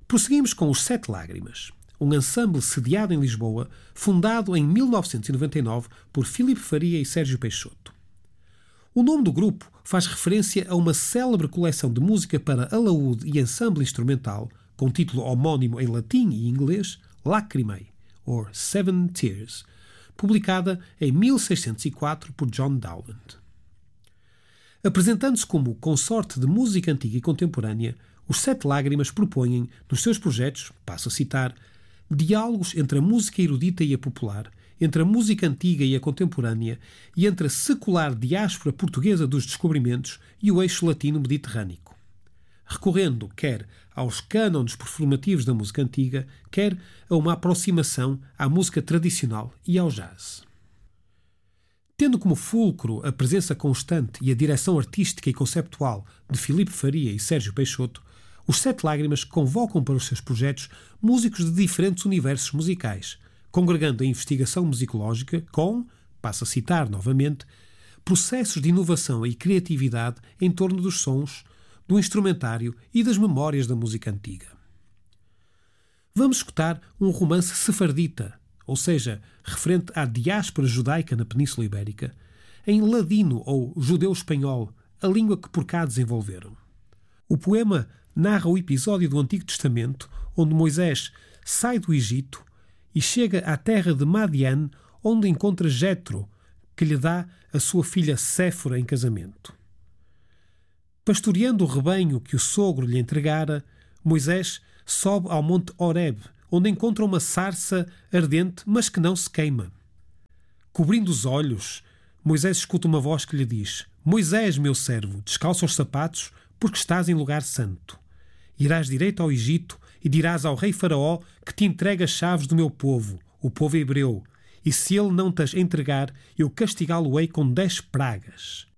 Prosseguimos com os Sete Lágrimas, um ensemble sediado em Lisboa, fundado em 1999 por Filipe Faria e Sérgio Peixoto. O nome do grupo faz referência a uma célebre coleção de música para alaúde e ensemble instrumental, com título homónimo em latim e inglês, Lacrimae, or Seven Tears, publicada em 1604 por John Dowland. Apresentando-se como consorte de música antiga e contemporânea, os Sete Lágrimas propõem, nos seus projetos, passo a citar, diálogos entre a música erudita e a popular, entre a música antiga e a contemporânea e entre a secular diáspora portuguesa dos descobrimentos e o eixo latino-mediterrâneo, recorrendo quer aos cânones performativos da música antiga, quer a uma aproximação à música tradicional e ao jazz. Tendo como fulcro a presença constante e a direção artística e conceptual de Filipe Faria e Sérgio Peixoto, os Sete Lágrimas convocam para os seus projetos músicos de diferentes universos musicais, congregando a investigação musicológica com, passo a citar novamente, processos de inovação e criatividade em torno dos sons, do instrumentário e das memórias da música antiga. Vamos escutar um romance sefardita, ou seja, referente à diáspora judaica na Península Ibérica, em ladino ou judeu-espanhol, a língua que por cá desenvolveram. O poema narra o episódio do Antigo Testamento onde Moisés sai do Egito e chega à terra de Madian, onde encontra Jetro, que lhe dá a sua filha Séfora em casamento. Pastoreando o rebanho que o sogro lhe entregara, Moisés sobe ao monte Horeb, onde encontra uma sarça ardente, mas que não se queima. Cobrindo os olhos, Moisés escuta uma voz que lhe diz: Moisés, meu servo, descalça os sapatos, porque estás em lugar santo. Irás direito ao Egito e dirás ao rei Faraó que te entrega as chaves do meu povo, o povo hebreu, e se ele não te as entregar, eu castigá-lo-ei com 10 pragas.